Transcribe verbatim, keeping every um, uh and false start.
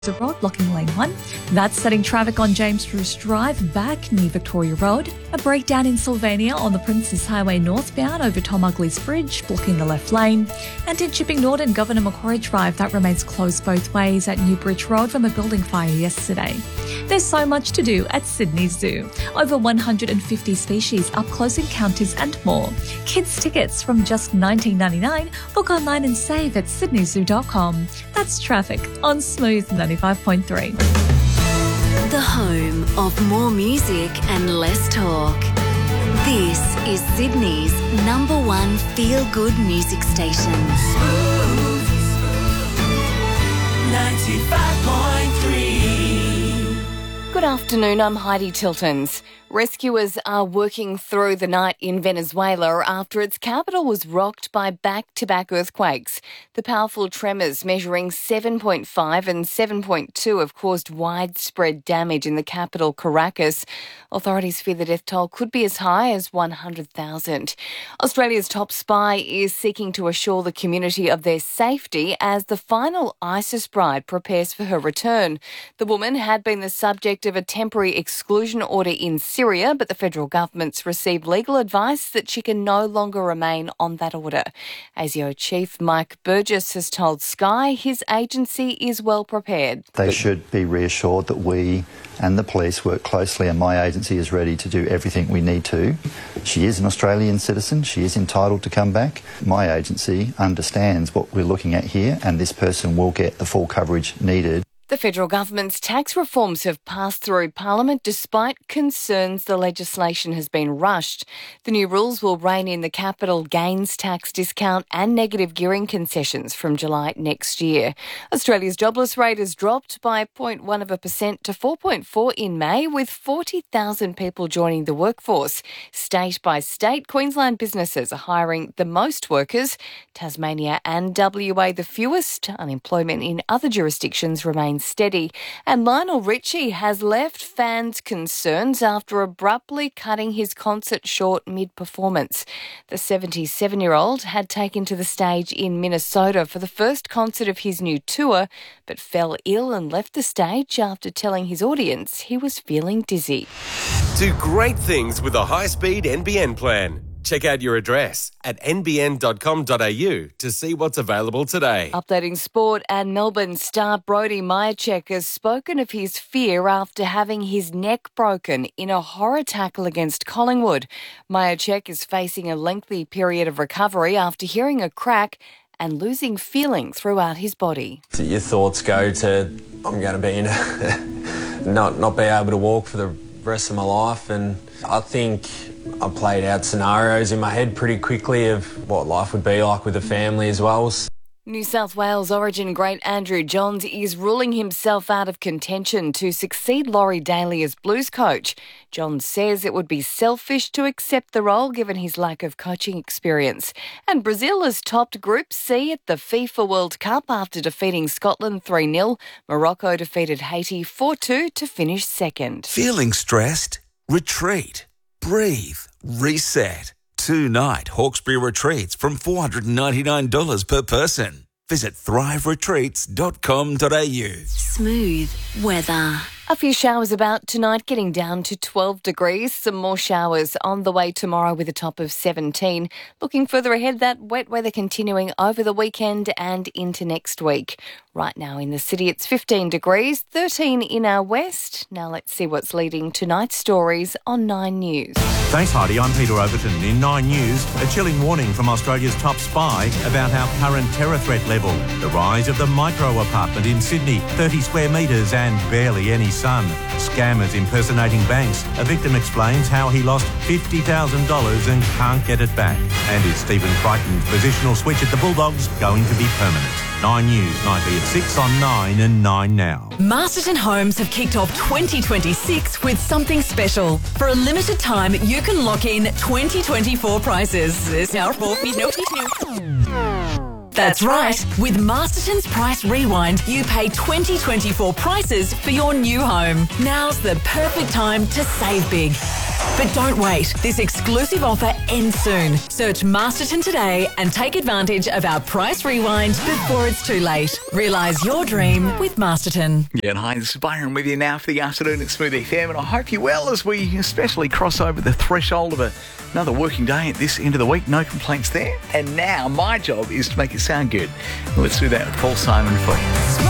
The road blocking lane one. That's setting traffic on James Bruce Drive back near Victoria Road. A breakdown in Sylvania on the Princes Highway northbound over Tom Ugley's Bridge, blocking the left lane. And in Chipping Norton, Governor Macquarie Drive, that remains closed both ways at New Bridge Road from a building fire yesterday. There's so much to do at Sydney Zoo. Over one hundred fifty species, up close encounters and more. Kids tickets from just nineteen ninety-nine. Book online and save at sydney zoo dot com. That's traffic on Smooth ninety-five point three. The home of more music and less talk. This is Sydney's number one feel-good music station. Smooth ninety-five point three. Good afternoon, I'm Heidi Tiltons. Rescuers are working through the night in Venezuela after its capital was rocked by back-to-back earthquakes. The powerful tremors measuring seven point five and seven point two have caused widespread damage in the capital, Caracas. Authorities fear the death toll could be as high as one hundred thousand. Australia's top spy is seeking to assure the community of their safety as the final ISIS bride prepares for her return. The woman had been the subject of a temporary exclusion order in Syria. Syria, but the federal government's received legal advice that she can no longer remain on that order. A S I O Chief Mike Burgess has told Sky his agency is well prepared. They should be reassured that we and the police work closely, and my agency is ready to do everything we need to. She is an Australian citizen. She is entitled to come back. My agency understands what we're looking at here, and this person will get the full coverage needed. The federal government's tax reforms have passed through Parliament despite concerns the legislation has been rushed. The new rules will rein in the capital gains tax discount and negative gearing concessions from July next year. Australia's jobless rate has dropped by zero point one of a percent to four point four in May, with forty thousand people joining the workforce. State by state, Queensland businesses are hiring the most workers, Tasmania and W A the fewest. Unemployment in other jurisdictions remains steady. And Lionel Richie has left fans' concerns after abruptly cutting his concert short mid-performance. The seventy-seven-year-old had taken to the stage in Minnesota for the first concert of his new tour, but fell ill and left the stage after telling his audience he was feeling dizzy. Do great things with a high-speed N B N plan. Check out your address at n b n dot com dot a u to see what's available today. Updating sport, and Melbourne star Brody Myercheck has spoken of his fear after having his neck broken in a horror tackle against Collingwood. Myercheck is facing a lengthy period of recovery after hearing a crack and losing feeling throughout his body. So your thoughts go to, I'm going to be in a not not be able to walk for the rest of my life, and I think I played out scenarios in my head pretty quickly of what life would be like with a family as well. New South Wales Origin great Andrew Johns is ruling himself out of contention to succeed Laurie Daly as Blues coach. Johns says it would be selfish to accept the role given his lack of coaching experience. And Brazil has topped Group C at the FIFA World Cup after defeating Scotland three nil. Morocco defeated Haiti four two to finish second. Feeling stressed? Retreat. Breathe. Reset. Two-night Hawkesbury retreats from four hundred ninety-nine dollars per person. Visit thrive retreats dot com dot a u. Smooth weather. A few showers about tonight, getting down to twelve degrees. Some more showers on the way tomorrow with a top of seventeen. Looking further ahead, that wet weather continuing over the weekend and into next week. Right now in the city, it's fifteen degrees, thirteen in our west. Now let's see what's leading tonight's stories on Nine News. Thanks, Heidi. I'm Peter Overton. In Nine News, a chilling warning from Australia's top spy about our current terror threat level. The rise of the micro apartment in Sydney, thirty square metres and barely any sun. Scammers impersonating banks. A victim explains how he lost fifty thousand dollars and can't get it back. And is Stephen Crichton's positional switch at the Bulldogs going to be permanent? Nine News, nightly at six on Nine and Nine Now. Masterton Homes have kicked off twenty twenty-six with something special. For a limited time, you can lock in twenty twenty-four prices. There's now four feet notice. That's right. With Masterton's Price Rewind, you pay twenty twenty-four prices for your new home. Now's the perfect time to save big. But don't wait. This exclusive offer ends soon. Search Masterton today and take advantage of our price rewind before it's too late. Realise your dream with Masterton. Yeah, and hi, this is Byron with you now for the afternoon at Smooth F M, and I hope you're well as we especially cross over the threshold of a, another working day at this end of the week. No complaints there. And now my job is to make it sound good. Let's do that with Paul Simon for you.